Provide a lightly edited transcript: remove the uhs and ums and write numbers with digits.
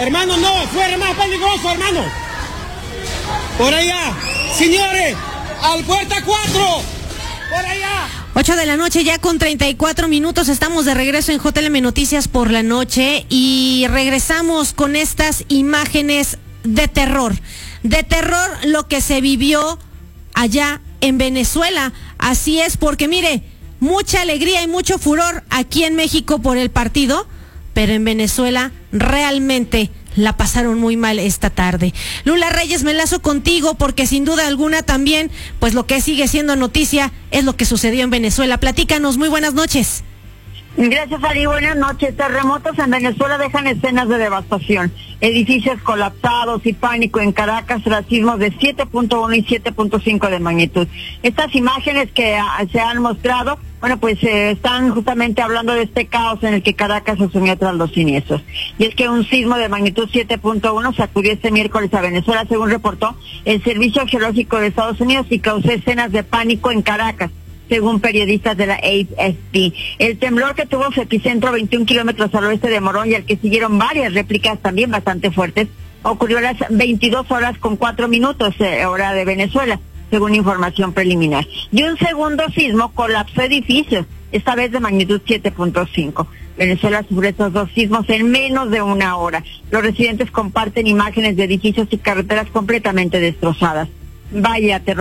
Hermano, no, fuera más peligroso, hermano. Por allá, señores, al puerta 4, por allá. 8 de la noche ya con 34 minutos, estamos de regreso en JLM Noticias por la noche y regresamos con estas imágenes de terror lo que se vivió allá en Venezuela. Así es, porque mire, mucha alegría y mucho furor aquí en México por el partido, pero en Venezuela realmente la pasaron muy mal esta tarde. Lula Reyes, me enlazo contigo porque sin duda alguna también, pues lo que sigue siendo noticia es lo que sucedió en Venezuela. Platícanos, muy buenas noches. Gracias, Ari. Buenas noches. Terremotos en Venezuela dejan escenas de devastación. Edificios colapsados y pánico en Caracas tras sismos de 7.1 y 7.5 de magnitud. Estas imágenes que se han mostrado, bueno, pues están justamente hablando de este caos en el que Caracas se sumió tras los siniestros. Y es que un sismo de magnitud 7.1 sacudió este miércoles a Venezuela, según reportó el Servicio Geológico de Estados Unidos, y causó escenas de pánico en Caracas, según periodistas de la AFP. El temblor, que tuvo su epicentro a 21 kilómetros al oeste de Morón y al que siguieron varias réplicas también bastante fuertes, ocurrió a las 22:04 hora de Venezuela, según información preliminar. Y un segundo sismo colapsó edificios, esta vez de magnitud 7.5. Venezuela sufre estos dos sismos en menos de una hora. Los residentes comparten imágenes de edificios y carreteras completamente destrozadas. Vaya terror.